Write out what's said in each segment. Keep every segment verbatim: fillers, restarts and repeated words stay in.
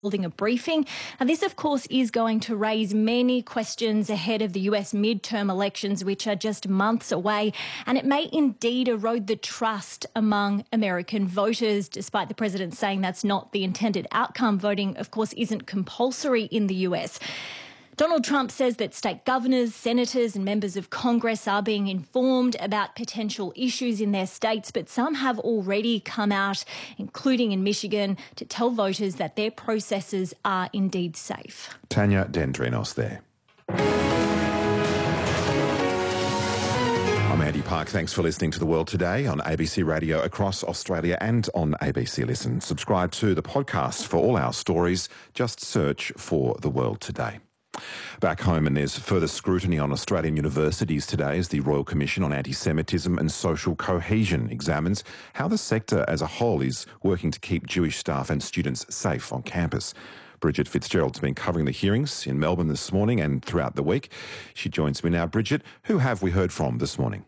holding a briefing. And this, of course, is going to raise many questions ahead of the U S midterm elections, which are just months away. And it may indeed erode the trust among American voters, despite the president saying that's not the intended outcome. Voting, of course, isn't compulsory in the U S. Donald Trump says that state governors, senators and members of Congress are being informed about potential issues in their states, but some have already come out, including in Michigan, to tell voters that their processes are indeed safe. Tanya Dendrinos there. I'm Andy Park. Thanks for listening to The World Today on A B C Radio across Australia and on A B C Listen. Subscribe to the podcast for all our stories. Just search for The World Today. Back home, and there's further scrutiny on Australian universities today as the Royal Commission on Anti-Semitism and Social Cohesion examines how the sector as a whole is working to keep Jewish staff and students safe on campus. Bridget Fitzgerald's been covering the hearings in Melbourne this morning and throughout the week. She joins me now. Bridget, who have we heard from this morning?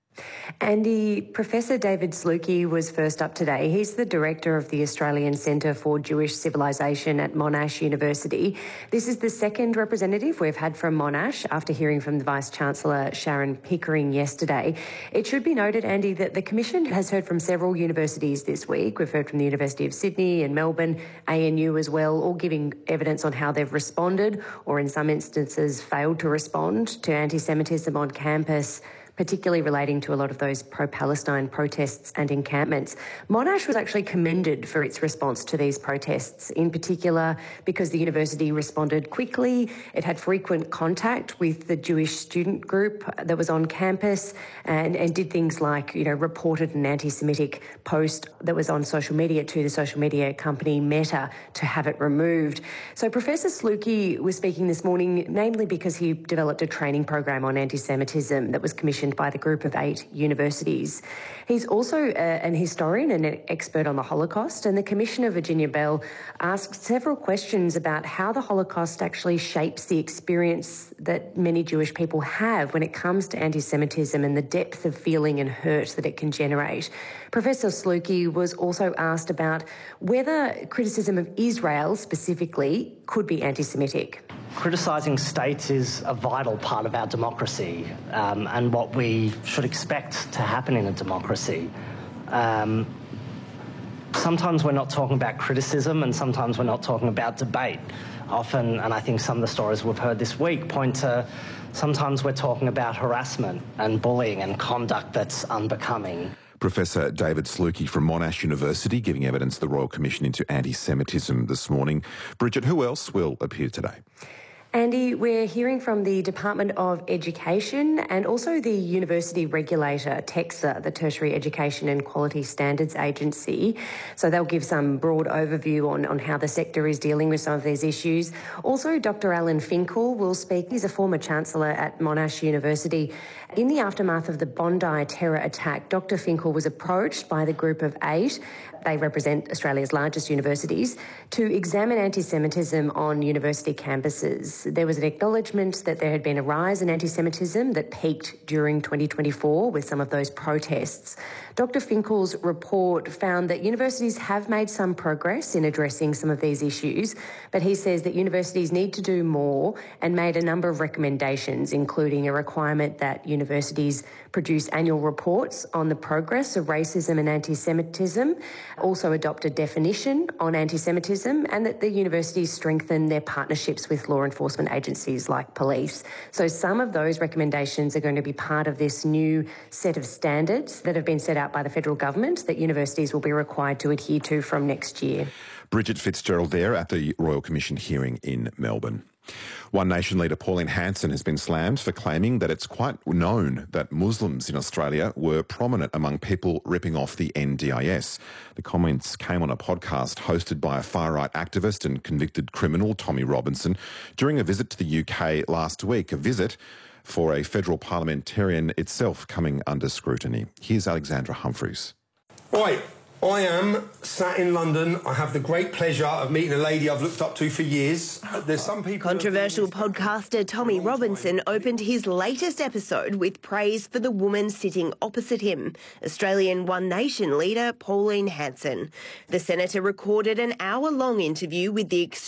Andy, Professor David Sluky was first up today. He's the director of the Australian Centre for Jewish Civilisation at Monash University. This is the second representative we've had from Monash after hearing from the Vice-Chancellor Sharon Pickering yesterday. It should be noted, Andy, that the Commission has heard from several universities this week. We've heard from the University of Sydney and Melbourne, A N U as well, all giving evidence on how they've responded or in some instances failed to respond to anti-Semitism on campus, particularly relating to a lot of those pro-Palestine protests and encampments. Monash was actually commended for its response to these protests, in particular because the university responded quickly. It had frequent contact with the Jewish student group that was on campus and, and did things like, you know, reported an anti-Semitic post that was on social media to the social media company Meta to have it removed. So Professor Sluky was speaking this morning, namely because he developed a training program on anti-Semitism that was commissioned by the group of eight universities. He's also uh, an historian and an expert on the Holocaust, and the Commissioner, Virginia Bell, asked several questions about how the Holocaust actually shapes the experience that many Jewish people have when it comes to anti-Semitism and the depth of feeling and hurt that it can generate. Professor Sluky was also asked about whether criticism of Israel specifically could be anti-Semitic. Criticising states is a vital part of our democracy um, and what we should expect to happen in a democracy. Um, sometimes we're not talking about criticism and sometimes we're not talking about debate. Often, and I think some of the stories we've heard this week point to sometimes we're talking about harassment and bullying and conduct that's unbecoming. Professor David Sluky from Monash University giving evidence to the Royal Commission into anti-Semitism this morning. Bridget, who else will appear today? Andy, we're hearing from the Department of Education and also the university regulator, TEQSA, the Tertiary Education and Quality Standards Agency. So they'll give some broad overview on, on how the sector is dealing with some of these issues. Also, Doctor Alan Finkel will speak. He's a former Chancellor at Monash University. In the aftermath of the Bondi terror attack, Doctor Finkel was approached by the group of eight, they represent Australia's largest universities, to examine anti-Semitism on university campuses. There was an acknowledgement that there had been a rise in anti-Semitism that peaked during twenty twenty-four with some of those protests. Doctor Finkel's report found that universities have made some progress in addressing some of these issues, but he says that universities need to do more and made a number of recommendations, including a requirement that universities produce annual reports on the progress of racism and anti-Semitism, also adopt a definition on anti-Semitism, and that the universities strengthen their partnerships with law enforcement agencies like police. So some of those recommendations are going to be part of this new set of standards that have been set out by the federal government that universities will be required to adhere to from next year. Bridget Fitzgerald there at the Royal Commission hearing in Melbourne. One Nation leader Pauline Hanson has been slammed for claiming that it's quite known that Muslims in Australia were prominent among people ripping off the N D I S. The comments came on a podcast hosted by a far-right activist and convicted criminal, Tommy Robinson, during a visit to the U K last week, a visit for a federal parliamentarian itself coming under scrutiny. Here's Alexandra Humphreys. Right, I am sat in London. I have the great pleasure of meeting a lady I've looked up to for years. There's some people... Controversial podcaster Tommy Robinson opened his latest episode with praise for the woman sitting opposite him, Australian One Nation leader Pauline Hanson. The senator recorded an hour-long interview with the